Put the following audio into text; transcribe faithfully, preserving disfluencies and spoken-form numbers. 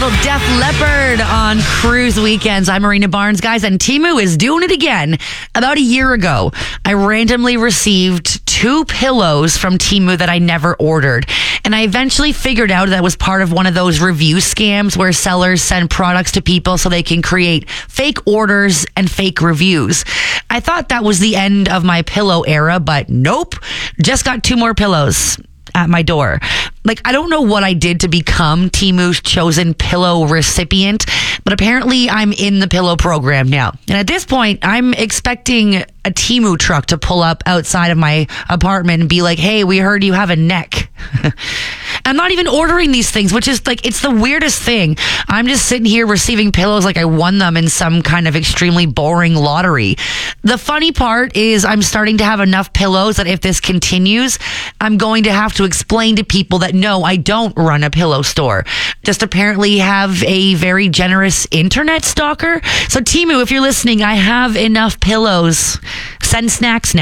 Def Leppard on cruise weekends. I'm Marina Barnes, guys, and Temu is doing it again. About a year ago, I randomly received two pillows from Temu that I never ordered. And I eventually figured out that was part of one of those review scams where sellers send products to people so they can create fake orders and fake reviews. I thought that was the end of my pillow era, but nope. Just got two more pillows at my door. Like, I don't know what I did to become Temu's chosen pillow recipient, but apparently I'm in the pillow program now. And at this point, I'm expecting a Temu truck to pull up outside of my apartment and be like, hey, we heard you have a neck. I'm not even ordering these things, which is like, it's the weirdest thing. I'm just sitting here receiving pillows like I won them in some kind of extremely boring lottery. The funny part is I'm starting to have enough pillows that if this continues, I'm going to have to explain to people that no, I don't run a pillow store. Just apparently have a very generous internet stalker. So Temu, if you're listening, I have enough pillows. Send snacks now.